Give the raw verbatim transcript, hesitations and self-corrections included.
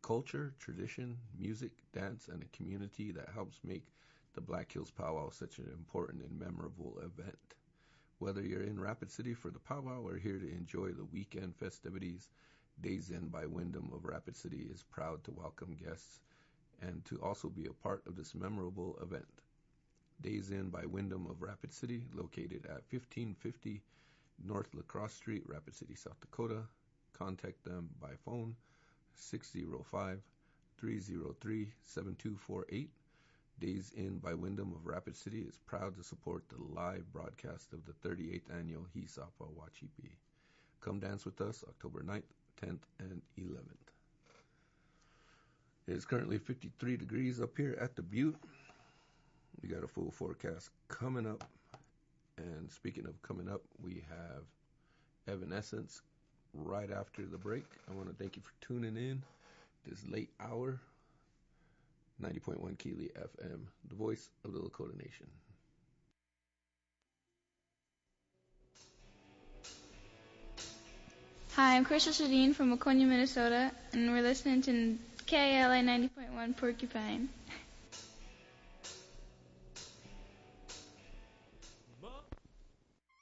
culture, tradition, music, dance, and a community that helps make the Black Hills Powwow such an important and memorable event. Whether you're in Rapid City for the powwow or here to enjoy the weekend festivities, Days Inn by Wyndham of Rapid City is proud to welcome guests and to also be a part of this memorable event. Days Inn by Wyndham of Rapid City, located at fifteen fifty North La Crosse Street, Rapid City, South Dakota. Contact them by phone six oh five, three oh three, seven two four eight. Days Inn by Wyndham of Rapid City is proud to support the live broadcast of the thirty-eighth Annual Hisapa Wachipi. Come dance with us October ninth, tenth, and eleventh. It is currently fifty-three degrees up here at the Butte. We got a full forecast coming up. And speaking of coming up, we have Evanescence right after the break. I want to thank you for tuning in this late hour. ninety point one Keeley F M, the voice of the Lakota Nation. Hi, I'm Crystal Shadeen from Waconia, Minnesota, and we're listening to K I L A ninety point one Porcupine.